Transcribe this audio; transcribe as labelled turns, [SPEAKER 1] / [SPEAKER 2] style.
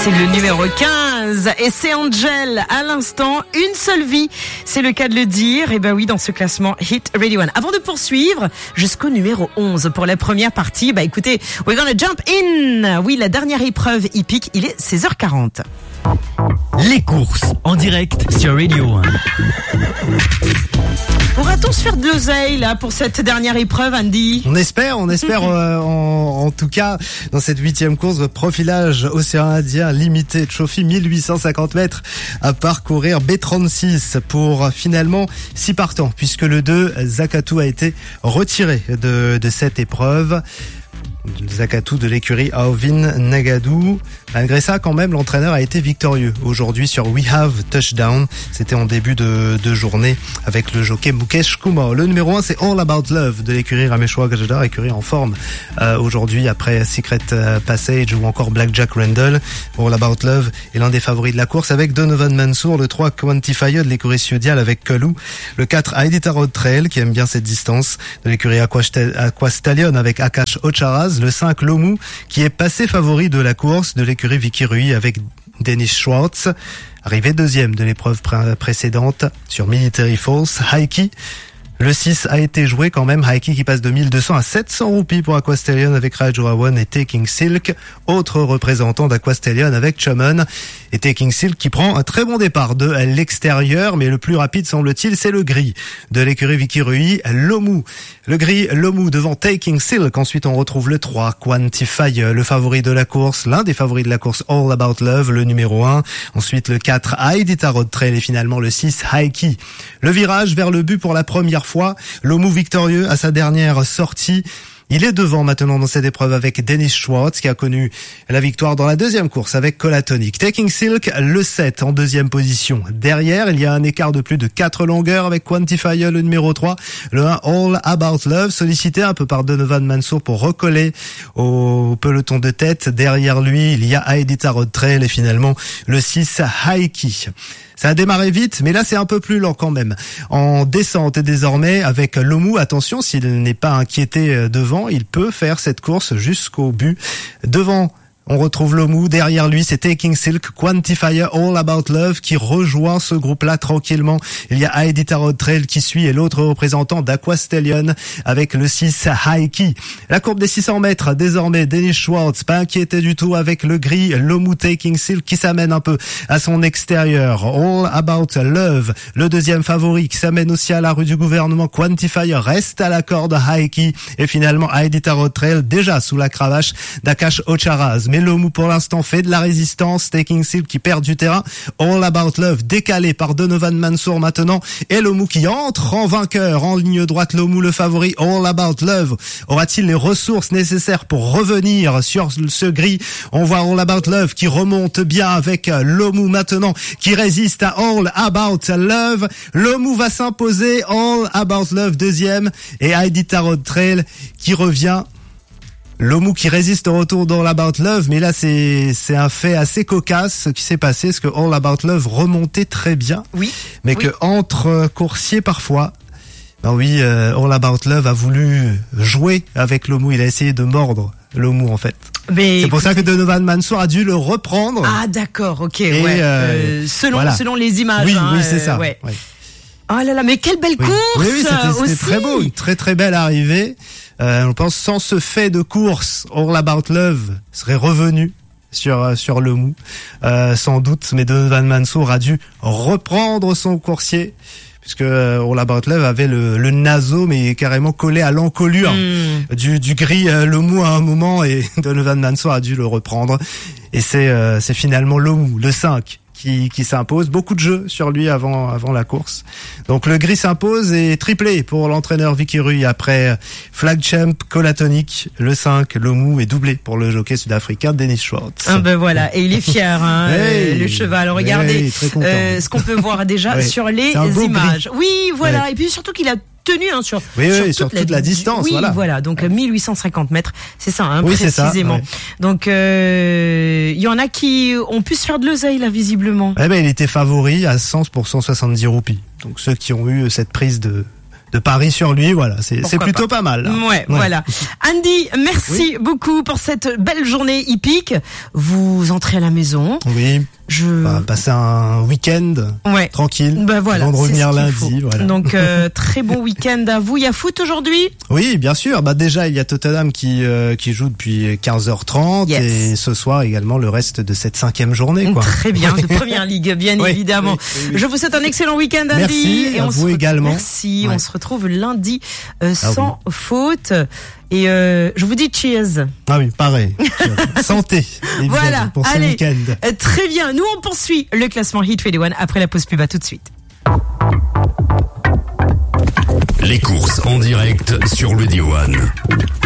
[SPEAKER 1] C'est le numéro 15 et c'est Angel à l'instant, une seule vie, c'est le cas de le dire. Et ben oui, dans ce classement Hit Radio 1. Avant de poursuivre jusqu'au numéro 11 pour la première partie, écoutez, we're gonna jump in. Oui, la dernière épreuve hippique, il est 16h40.
[SPEAKER 2] Les courses en direct sur Radio 1.
[SPEAKER 1] Pourra-t-on se faire de l'oseille là pour cette dernière épreuve, Andy?
[SPEAKER 3] On espère en tout cas dans cette 8e course de profilage océan Indien limité Trophy, 1850 mètres à parcourir, B36 pour finalement 6 partants puisque le 2 Zakatu a été retiré de cette épreuve. Zakatu de l'écurie Aovin Nagadu. Malgré ça, quand même, l'entraîneur a été victorieux aujourd'hui sur We Have Touchdown. C'était en début de journée avec le jockey Mukesh Kumar. Le numéro 1, c'est All About Love de l'écurie Rameshwar Gajadhar, écurie en forme aujourd'hui après Secret Passage ou encore Blackjack Randall. All About Love est l'un des favoris de la course avec Donovan Mansour, le 3 Quantifier de l'écurie Sudial avec Kalou, le 4 Aidita Road Trail qui aime bien cette distance de l'écurie Aquastallion avec Akash Ocharaz, le 5 Lomu qui est passé favori de la course de l'écurie Vicky Rui avec Dennis Schwartz, arrivé deuxième de l'épreuve précédente sur Military Force. Haiki, le 6 a été joué quand même, Haiki qui passe de 1200 à 700 roupies pour Aquastallion avec Rajorawan et Taking Silk, autre représentant d'Aquastallion avec Chaman, et Taking Silk qui prend un très bon départ de l'extérieur, mais le plus rapide semble-t-il c'est le gris de l'écurie Vicky Rui, Lomu. Le gris Lomu devant Taking Silk. Ensuite on retrouve le 3 Quantify, le favori de la course, l'un des favoris de la course, All About Love, le numéro 1. Ensuite le 4 Aidita Road Trail et finalement le 6 Haiki. Le virage vers le but pour la première fois, Lomu victorieux à sa dernière sortie. Il est devant maintenant dans cette épreuve avec Dennis Schwartz qui a connu la victoire dans la deuxième course avec Colatonic. Taking Silk, le 7 en deuxième position. Derrière, il y a un écart de plus de 4 longueurs avec Quantifier, le numéro 3. Le 1 All About Love, sollicité un peu par Donovan Mansour pour recoller au peloton de tête. Derrière lui, il y a Aidita Road Trail et finalement le 6 Haiki. Ça a démarré vite, mais là c'est un peu plus lent quand même. En descente désormais avec Lomu, attention, s'il n'est pas inquiété devant, il peut faire cette course jusqu'au but. Devant, on retrouve Lomu, derrière lui c'est Taking Silk, Quantifier, All About Love qui rejoint ce groupe-là tranquillement. Il y a Aidita Road Trail qui suit et l'autre représentant d'Aquastallion avec le 6 Haiki. La courbe des 600 mètres, désormais Dennis Schwartz, pas inquiété du tout avec le gris Lomu Taking Silk qui s'amène un peu à son extérieur. All About Love, le deuxième favori qui s'amène aussi à la rue du gouvernement. Quantifier reste à la corde Haiki et finalement Aidita Road Trail déjà sous la cravache d'Akash Ocharaz. Mais Lomu pour l'instant fait de la résistance. Taking Silk qui perd du terrain. All About Love décalé par Donovan Mansour maintenant. Et Lomu qui entre en vainqueur en ligne droite. Lomu le favori. All About Love aura-t-il les ressources nécessaires pour revenir sur ce gris? On voit All About Love qui remonte bien avec Lomu maintenant qui résiste à All About Love. Lomu va s'imposer. All About Love deuxième et Aidita Road Trail qui revient. Lomu qui résiste au retour d'All About Love, mais là c'est un fait assez cocasse ce qui s'est passé, parce que All About Love remontait très bien,
[SPEAKER 1] oui,
[SPEAKER 3] mais
[SPEAKER 1] oui.
[SPEAKER 3] que entre coursiers parfois, All About Love a voulu jouer avec Lomu, il a essayé de mordre Lomu en fait.
[SPEAKER 1] Mais
[SPEAKER 3] c'est pour ça que Donovan Mansour a dû le reprendre.
[SPEAKER 1] Ah d'accord, ok,
[SPEAKER 3] et
[SPEAKER 1] ouais. Selon les images.
[SPEAKER 3] Oui, c'est ça.
[SPEAKER 1] Ouais.
[SPEAKER 3] Ouais.
[SPEAKER 1] Oh là là, mais quelle belle course!
[SPEAKER 3] Oui, c'était
[SPEAKER 1] aussi.
[SPEAKER 3] très beau, une très très belle arrivée. On pense sans ce fait de course, All About Love serait revenu sur Lomu, sans doute, mais Donovan Mansour a dû reprendre son coursier, puisque All About Love avait le naseau mais carrément collé à l'encolure du gris Lomu à un moment, et Donovan Mansour a dû le reprendre, et c'est finalement Lomu, le 5. Qui s'impose. Beaucoup de jeux sur lui avant la course. Donc le gris s'impose et triplé pour l'entraîneur Vicky Rui après Flag Champ, Colatonic, le 5, Lomu, et doublé pour le jockey sud-africain Dennis Schwartz.
[SPEAKER 1] Ah ben voilà, et il est fier, le cheval. Regardez ce qu'on peut voir déjà sur les images. Gris. Oui, voilà, et puis surtout qu'il a tenu sur toute la distance.
[SPEAKER 3] Oui,
[SPEAKER 1] voilà. Donc 1850 mètres, c'est ça, précisément.
[SPEAKER 3] C'est ça,
[SPEAKER 1] donc il y en a qui ont pu se faire de l'oseille là, visiblement.
[SPEAKER 3] Il était favori à 100 pour 170 roupies. Donc ceux qui ont eu cette prise de paris sur lui. Voilà, c'est plutôt pas mal. Là.
[SPEAKER 1] Ouais, voilà. Andy, merci beaucoup pour cette belle journée hippique. Vous entrez à la maison.
[SPEAKER 3] Oui. On va passer un week-end tranquille.
[SPEAKER 1] Voilà,
[SPEAKER 3] avant de revenir lundi. Voilà.
[SPEAKER 1] Donc très bon week-end à vous. Il y a foot aujourd'hui ?
[SPEAKER 3] Oui, bien sûr. Déjà il y a Tottenham qui joue depuis 15h30 et ce soir également le reste de cette 5e journée. Quoi.
[SPEAKER 1] Très bien, de Première Ligue, bien évidemment. Oui. Je vous souhaite un excellent week-end, Andy.
[SPEAKER 3] Merci, et à vous également.
[SPEAKER 1] Merci. On se retrouve lundi sans faute. Et je vous dis cheers.
[SPEAKER 3] Ah oui, pareil. Santé.
[SPEAKER 1] Voilà,
[SPEAKER 3] pour ce week-end.
[SPEAKER 1] Très bien. Nous, on poursuit le classement Hit Radio One après la pause pub. À tout de suite.
[SPEAKER 2] Les courses en direct sur Radio One.